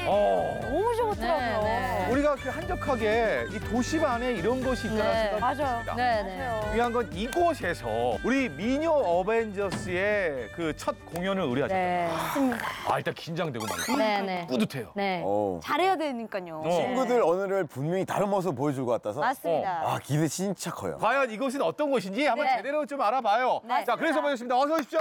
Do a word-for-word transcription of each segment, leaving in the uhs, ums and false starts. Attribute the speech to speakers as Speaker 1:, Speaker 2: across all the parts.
Speaker 1: 어.
Speaker 2: 너무 좋더라고요.
Speaker 3: 네, 네.
Speaker 1: 우리가 그 한적하게 이 도심 안에 이런 것이 있다는
Speaker 3: 네.
Speaker 1: 생각이
Speaker 2: 맞아요.
Speaker 1: 듭니다.
Speaker 3: 네, 네.
Speaker 1: 중요한 건 이곳에서 우리 미녀 어벤져스의 그 첫 공연을 우리 하잖아요.
Speaker 3: 네.
Speaker 2: 맞습니다.
Speaker 1: 아 일단 긴장되고 말이야.
Speaker 3: 네, 네.
Speaker 1: 뿌듯해요.
Speaker 3: 네.
Speaker 4: 어.
Speaker 2: 잘해야 되니까요.
Speaker 1: 어.
Speaker 4: 친구들 오늘을 분명히 다른 모습 보여줄 것 같아서
Speaker 2: 맞습니다.
Speaker 4: 아 기대 진짜 커요.
Speaker 1: 과연 이곳은 어떤 곳인지 한번
Speaker 2: 네.
Speaker 1: 제대로 좀 알아봐요.
Speaker 2: 네.
Speaker 1: 자, 그래서 모셨습니다. 어서 오십시오.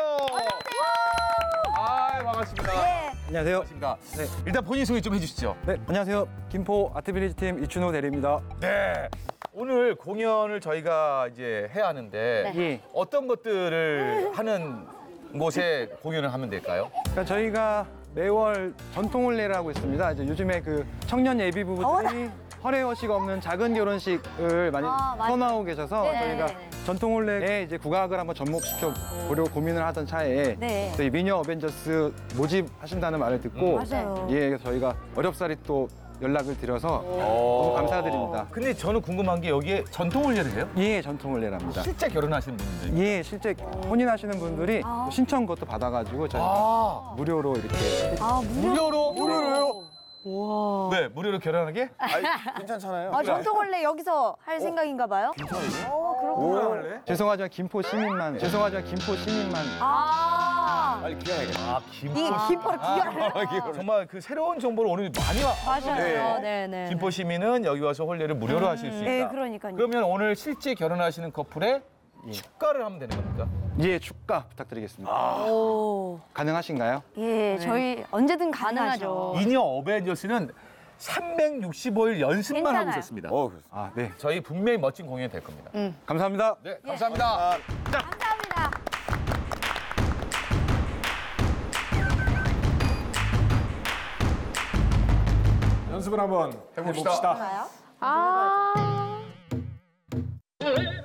Speaker 1: 아, 반갑습니다.
Speaker 2: 네.
Speaker 5: 안녕하세요.
Speaker 1: 반갑습니다.
Speaker 5: 네.
Speaker 1: 일단 본인 소개 좀 해주시죠.
Speaker 5: 네, 안녕하세요. 김포 아트빌리지 팀 이춘호 대리입니다.
Speaker 1: 네. 오늘 공연을 저희가 이제 해야 하는데
Speaker 5: 예.
Speaker 1: 어떤 것들을 하는 곳에 공연을 하면 될까요?
Speaker 5: 그러니까 저희가 매월 전통혼례라고 있습니다. 이제 요즘에 그 청년 예비 부부들이 허례허식 없는 작은 결혼식을 많이
Speaker 2: 아, 맞아요.
Speaker 5: 선호하고 계셔서
Speaker 2: 네,
Speaker 5: 저희가
Speaker 2: 네, 네.
Speaker 5: 전통혼례에 이제 국악을 한번 접목시켜 보려고 고민을 하던 차에
Speaker 2: 네.
Speaker 5: 저희 미녀 어벤져스 모집하신다는 말을 듣고
Speaker 1: 음,
Speaker 2: 맞아요.
Speaker 5: 예, 그래서 저희가 어렵사리 또 연락을 드려서 너무 감사드립니다.
Speaker 1: 근데 저는 궁금한 게 여기에 전통 혼례를 해요?
Speaker 5: 예, 전통혼례랍니다.
Speaker 1: 실제 결혼하시는 분들.
Speaker 5: 예, 실제 혼인하시는 분들이
Speaker 2: 아.
Speaker 5: 신청 것도 받아가지고 저희가
Speaker 1: 아,
Speaker 5: 무료로 이렇게
Speaker 2: 아, 무료.
Speaker 1: 무료로?
Speaker 4: 무료로요?
Speaker 2: 와.
Speaker 1: 네, 무료로 결혼하게?
Speaker 4: 아이, 괜찮잖아요.
Speaker 2: 아, 전통 원래 여기서 할 생각인가 봐요? 어, 그렇구나.
Speaker 5: 죄송하지만 김포 시민만 죄송하지만 김포 시민만
Speaker 2: 아.
Speaker 4: 빨리 귀향해야겠다.
Speaker 1: 아, 김포.
Speaker 2: 이 김포를 귀하려.
Speaker 1: 정말 그 새로운 정보를 오늘 많이 와.
Speaker 3: 맞아요. 네, 네.
Speaker 1: 김포 시민은 여기 와서 혼례를 무료로 하실 수 있다.
Speaker 2: 네, 그러니까요.
Speaker 1: 그러면 오늘 실제 결혼하시는 커플에 축가를 하면 되는 겁니까?
Speaker 5: 예, 축가 부탁드리겠습니다.
Speaker 2: 오.
Speaker 5: 가능하신가요?
Speaker 2: 예, 저희 언제든 가능하죠.
Speaker 3: 가능하죠.
Speaker 1: 미녀 어벤져스는 삼백육십오 일 연습만 하고
Speaker 2: 괜찮아요.
Speaker 1: 있었습니다.
Speaker 4: 어, 그렇습니다.
Speaker 5: 아, 네.
Speaker 1: 저희 분명히 멋진 공연이 될 겁니다.
Speaker 5: 감사합니다.
Speaker 1: 네, 감사합니다. 자,
Speaker 2: 감사합니다.
Speaker 6: 연습을 한번 해봅시다.
Speaker 2: 가요?
Speaker 3: 아.